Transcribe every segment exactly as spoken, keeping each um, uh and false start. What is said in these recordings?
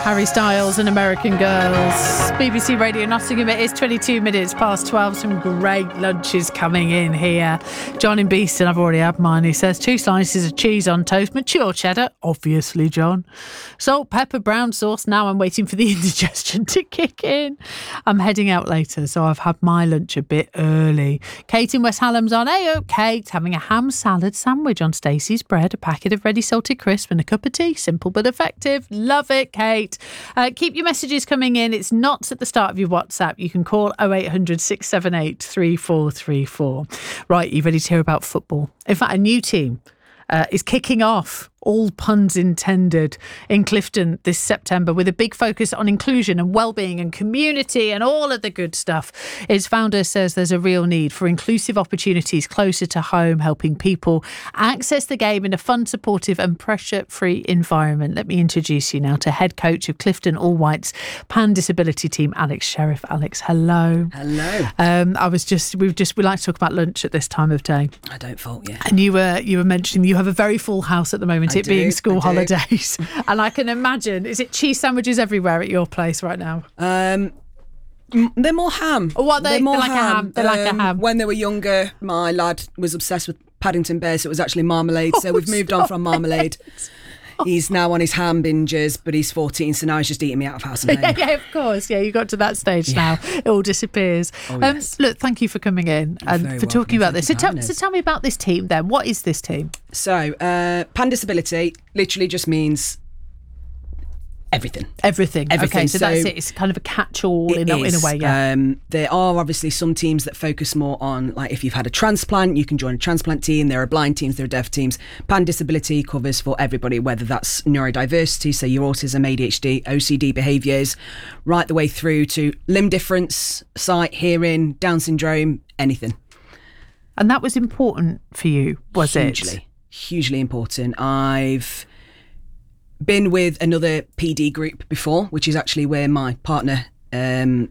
Harry Styles and American Girls. B B C Radio Nottingham. It is twenty-two minutes past twelve. Some great lunches coming in here. John in Beeston, I've already had mine. He says two slices of cheese on toast, mature cheddar, obviously, John. Salt, pepper, brown sauce. Now I'm waiting for the indigestion to kick in. I'm heading out later, so I've had my lunch a bit early. Kate in West Hallam's on. Hey, oh, Kate, having a ham salad sandwich on Stacey's bread, a packet of ready salted crisp and a cup of tea. Simple but effective. Love it, Kate. Uh, keep your messages coming in. It's not at the start of your WhatsApp. You can call oh eight hundred, six seven eight, three four three four. Right, you ready to hear about football? In fact, a new team uh, is kicking off, all puns intended, in Clifton this September with a big focus on inclusion and well-being and community and all of the good stuff. Its founder says there's a real need for inclusive opportunities closer to home, helping people access the game in a fun, supportive and pressure-free environment. Let me introduce you now to head coach of Clifton All Whites Pan Disability Team, Alex Sheriff. Alex, hello. Hello. Um, I was just, we've just, we like to talk about lunch at this time of day. I don't fault you. And you were, you were mentioning you have a very full house at the moment. I It do, being school I do. holidays. And I can imagine, is it cheese sandwiches everywhere at your place right now? Um, m- they're more ham. Oh, what, they- they're more they're like a ham, they're like a Um, ham. When they were younger, my lad was obsessed with Paddington Bears, so it was actually marmalade. So Oh, we've moved on stop from marmalade. He's now on his ham binges, but he's fourteen, so now he's just eating me out of house and Yeah, home. yeah, of course. Yeah, you got to that stage now. It all disappears. Oh, um, yes. Look, thank you for coming in and very for talking welcome. about this. Thank So you for tell, having so us. tell me about this team then. What is this team? So, uh, Pan Disability literally just means everything. Everything. Everything. Okay, so, that's So it. It's kind of a catch-all It in a, in a is. way, yeah. Um, there are obviously some teams that focus more on, like, if you've had a transplant, you can join a transplant team. There are blind teams, there are deaf teams. Pan Disability covers for everybody, whether that's neurodiversity, so your autism, A D H D, O C D behaviours, right the way through to limb difference, sight, hearing, Down syndrome, anything. And that was important for you, was hugely, it? Hugely important. I've been with another P D group before, which is actually where my partner um,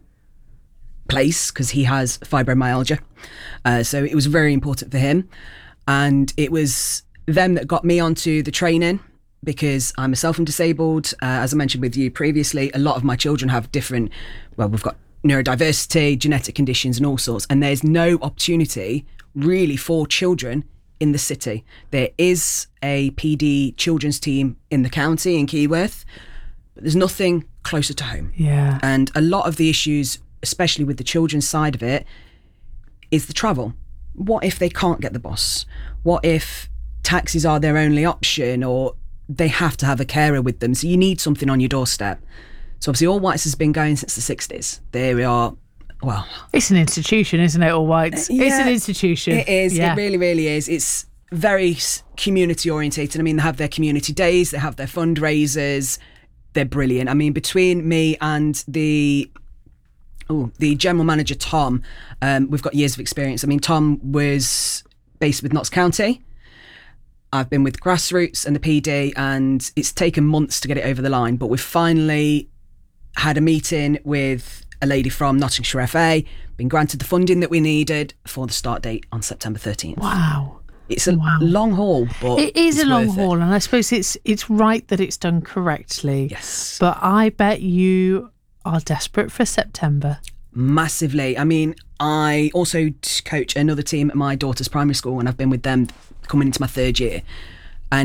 plays, because he has fibromyalgia. Uh, so it was very important for him. And it was them that got me onto the training, because I'm myself am disabled. Uh, as I mentioned with you previously, a lot of my children have different, well, we've got neurodiversity, genetic conditions and all sorts. And there's no opportunity really for children in the city. There is a P D children's team in the county in Keyworth, but there's nothing closer to home. Yeah. And a lot of the issues, especially with the children's side of it, is the travel. What if they can't get the bus? What if taxis are their only option, or they have to have a carer with them? So you need something on your doorstep. So obviously All Whites has been going since the sixties. There are, well... It's an institution, isn't it, All Whites? Yeah, it's an institution. It is. Yeah. It really, really is. It's very community orientated. I mean, they have their community days, they have their fundraisers. They're brilliant. I mean, between me and the oh, the general manager, Tom, um, we've got years of experience. I mean, Tom was based with Notts County. I've been with Grassroots and the P D, and it's taken months to get it over the line. But we've finally had a meeting with a lady from Nottinghamshire F A, been granted the funding that we needed for the start date on September thirteenth. Wow. It's a Wow. long haul, but It is it's a long worth it. haul, and I suppose it's it's right that it's done correctly. Yes. But I bet you are desperate for September. Massively. I mean, I also t- coach another team at my daughter's primary school, and I've been with them coming into my third year.